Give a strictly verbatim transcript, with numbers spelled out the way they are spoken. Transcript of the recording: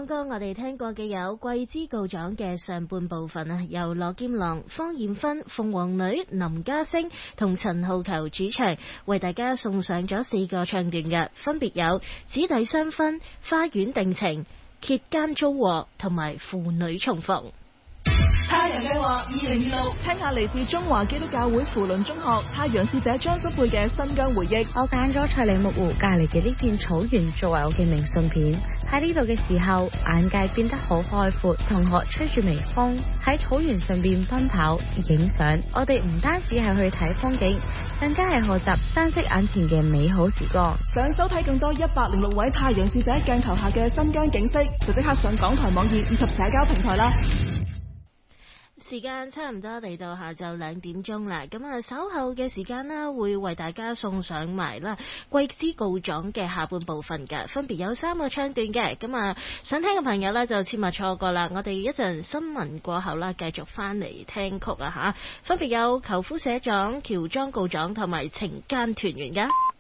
剛剛我哋聽過嘅有《桂枝告狀》嘅上半部分啊，由羅劍郎、方艷芬、鳳凰女、林家聲同陳浩球主唱，為大家送上咗四個唱段嘅，分別有姊弟相分、花園定情、揭間遭禍同埋父女重逢。 太陽計劃二零二六，聽下嚟自中華基督教會扶輪中學太陽使者張心貝嘅新疆回憶。 我揀咗翠嶺木湖隔籬嘅呢片草原作為我嘅明信片。喺呢度嘅時候，眼界變得好開闊，同學吹住微風喺草原上邊奔跑影相。我哋唔單止係去睇風景，更加係學習珍惜眼前嘅美好時光。 想收睇更多一百零六位太陽使者鏡頭下嘅新疆景色，就即刻上港台網頁以及社交平台啦。 時間差唔多嚟到下晝兩點鐘啦，咁啊稍後嘅時間啦，會為大家送上埋啦《桂枝告狀》嘅下半部分嘅，分別有三個唱段嘅，咁啊想聽嘅朋友呢，就切勿錯過啦。我哋一陣新聞過後啦，繼續翻嚟聽曲啊吓，分別有求夫寫狀、喬裝告狀同埋情間團圓噶。